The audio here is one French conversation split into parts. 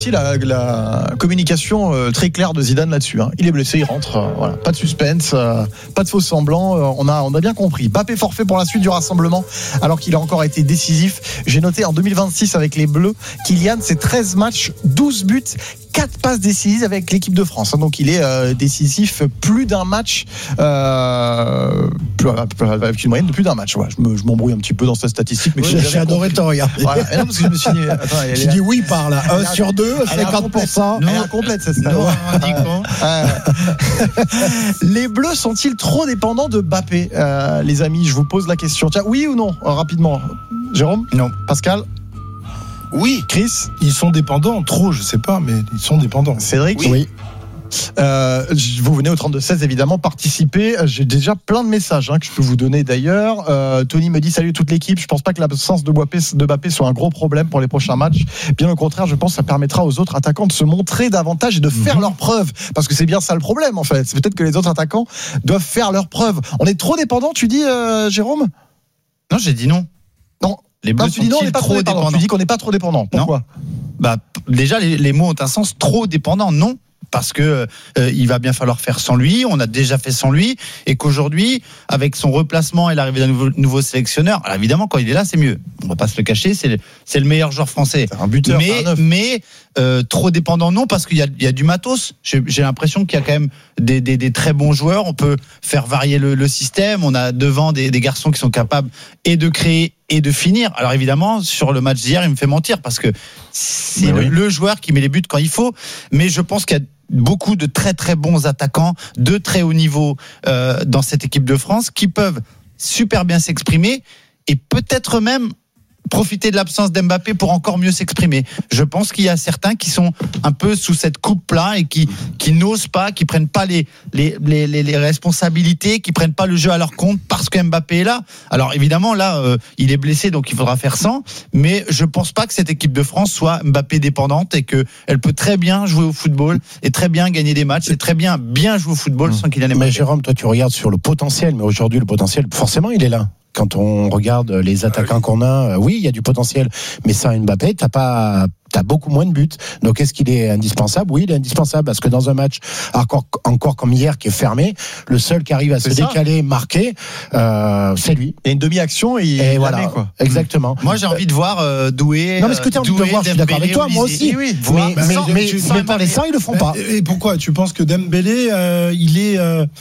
La communication très claire de Zidane là-dessus. Il est blessé, il rentre. Voilà. Pas de suspense, pas de faux semblants. On a bien compris. Mbappé forfait pour la suite du rassemblement, alors qu'il a encore été décisif. J'ai noté en 2026 avec les Bleus, Kylian, c'est 13 matchs, 12 buts, 4 passes décisives avec l'équipe de France. Donc il est décisif plus d'un match, avec une moyenne de plus d'un match. Voilà. Je m'embrouille un petit peu dans cette statistique, mais j'ai adoré te regarder. Voilà. Non, parce que je me suis dit, j'ai dit oui par là. 1 sur 2, 50%. Elle est incomplète cette stat. Les Bleus sont-ils trop dépendants de Mbappé, les amis? Je vous pose la question. Tiens, oui ou non, rapidement. Jérôme? Non. Pascal? Oui. Chris? Ils sont dépendants, trop, je sais pas, mais ils sont dépendants. Cédric? Oui. Vous venez au 32-16 évidemment participer. J'ai déjà plein de messages que je peux vous donner d'ailleurs. Tony me dit salut toute l'équipe. Je pense pas que l'absence de Mbappé soit un gros problème pour les prochains matchs. Bien au contraire, je pense que ça permettra aux autres attaquants de se montrer davantage et de faire leurs preuves. Parce que c'est bien ça le problème en fait. C'est peut-être que les autres attaquants doivent faire leurs preuves. On est trop dépendant, tu dis Jérôme? Non, j'ai dit non. Non. Les Bleus tu dis non, on n'est pas trop dépendant. Tu dis qu'on n'est pas trop dépendant. Pourquoi? Déjà les mots ont un sens. Trop dépendant, non. Parce que il va bien falloir faire sans lui, on a déjà fait sans lui, et qu'aujourd'hui, avec son replacement et l'arrivée d'un nouveau sélectionneur, alors évidemment quand il est là c'est mieux, on va pas se le cacher, c'est le meilleur joueur français, c'est un buteur, mais trop dépendant non, parce qu'il y a du matos. J'ai l'impression qu'il y a quand même des très bons joueurs, on peut faire varier le système, on a devant des garçons qui sont capables et de créer et de finir. Alors évidemment, sur le match d'hier, il me fait mentir parce que c'est le joueur qui met les buts quand il faut, mais je pense qu'il y a beaucoup de très très bons attaquants de très haut niveau dans cette équipe de France qui peuvent super bien s'exprimer et peut-être même profiter de l'absence d'Mbappé pour encore mieux s'exprimer. Je pense qu'il y a certains qui sont un peu sous cette coupe-là et qui n'osent pas, qui prennent pas les responsabilités, qui prennent pas le jeu à leur compte parce que Mbappé est là. Alors évidemment là, il est blessé donc il faudra faire sans, mais je pense pas que cette équipe de France soit Mbappé dépendante et que elle peut très bien jouer au football et très bien gagner des matchs et très bien jouer au football sans qu'il en ait. Mais Jérôme, toi tu regardes sur le potentiel, mais aujourd'hui le potentiel, forcément il est là. Quand on regarde les attaquants qu'on a, oui, il y a du potentiel, mais sans Mbappé, t'as beaucoup moins de buts. Donc est-ce qu'il est indispensable? Oui, il est indispensable parce que dans un match encore comme hier qui est fermé, le seul qui arrive à se décaler, marquer, c'est lui. Il y a une demi-action et voilà, met, quoi. Exactement. Moi j'ai envie de voir Doué. Non mais ce que tu as envie de voir, je suis d'accord avec toi, moi aussi. Oui. Mais par les 100, ils le font pas. Et pourquoi tu penses que Dembélé, il est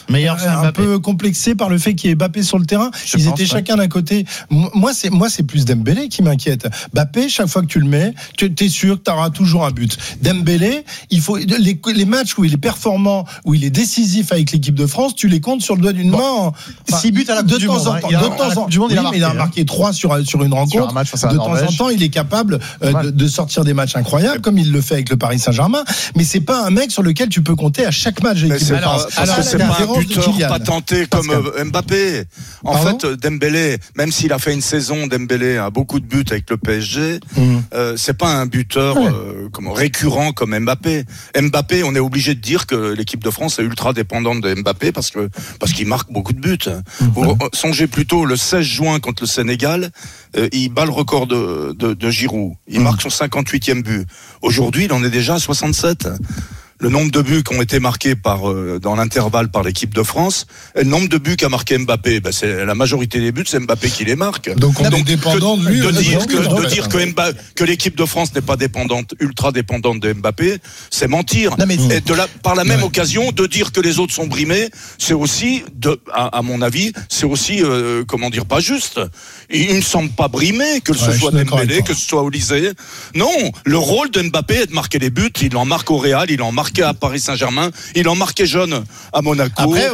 un peu complexé par le fait qu'il y ait Mbappé sur le terrain? Ils étaient chacun d'un côté. Moi c'est plus Dembélé qui m'inquiète. Mbappé, chaque fois que tu le mets, t'es sûr que tu auras toujours un but. Dembélé, il faut les matchs où il est performant, où il est décisif avec l'équipe de France, tu les comptes sur le doigt d'une main. 6 buts à la Coupe du Monde. De temps en temps, il a marqué 3 sur une rencontre. De temps en temps, il est capable de sortir des matchs incroyables, comme il le fait avec le Paris Saint-Germain. Mais c'est pas un mec sur lequel tu peux compter à chaque match de l'équipe de France. Parce que c'est pas un buteur patenté comme Mbappé. En fait, Dembélé, même s'il a fait une saison, Dembélé a beaucoup de buts avec le PSG. C'est pas un buteur récurrent comme Mbappé. Mbappé, on est obligé de dire que l'équipe de France est ultra dépendante de Mbappé parce qu'il marque beaucoup de buts. Vous songez plutôt le 16 juin contre le Sénégal, il bat le record de Giroud. Il marque son 58e but. Aujourd'hui, il en est déjà à 67. Le nombre de buts qui ont été marqués dans l'intervalle par l'équipe de France, et le nombre de buts qu'a marqué Mbappé, c'est la majorité des buts, c'est Mbappé qui les marque. Donc on est dépendant de lui. De dire que l'équipe de France n'est pas ultra dépendante de Mbappé, c'est mentir. Et par la même occasion, de dire que les autres sont brimés, c'est aussi, à mon avis, c'est aussi, pas juste. Il ne semble pas brimé, que ce soit Dembélé, que ce soit Olysée. Non, le rôle de Mbappé est de marquer les buts. Il en marque au Real, il en marque à Paris Saint-Germain, il en marquait jeune à Monaco. Après,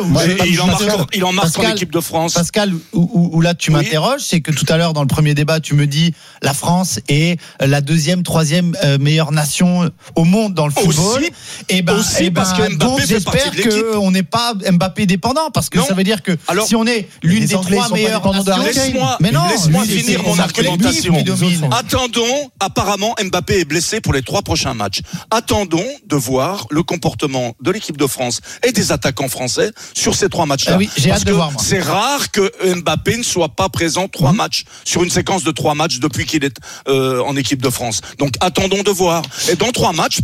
il en marque en équipe de France. Pascal, où là tu m'interroges, c'est que tout à l'heure dans le premier débat, tu me dis la France est la deuxième, troisième meilleure nation au monde dans le football. Parce que Mbappé fait partie de l'équipe. On n'est pas Mbappé dépendant, parce que ça veut dire que si on est l'une des 3 meilleures nations, laisse-moi finir mon argumentation. Attendons, apparemment Mbappé est blessé pour les 3 prochains matchs. Attendons de voir voir le comportement de l'équipe de France et des attaquants français sur ces 3 matchs-là. Ah oui, j'ai hâte de voir, moi. C'est rare que Mbappé ne soit pas présent 3 matchs sur une séquence de 3 matchs depuis qu'il est en équipe de France. Donc attendons de voir. Et dans 3 matchs,